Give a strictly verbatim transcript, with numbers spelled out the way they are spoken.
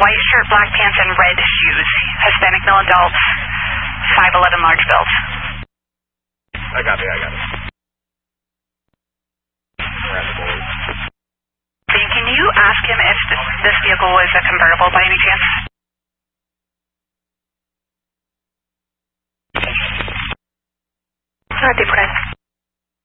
white shirt, black pants, and red shoes. Hispanic male adult, five eleven large build. I got it, I got it. Can you ask him if this, this vehicle is a convertible by any chance? Alright, por ahí.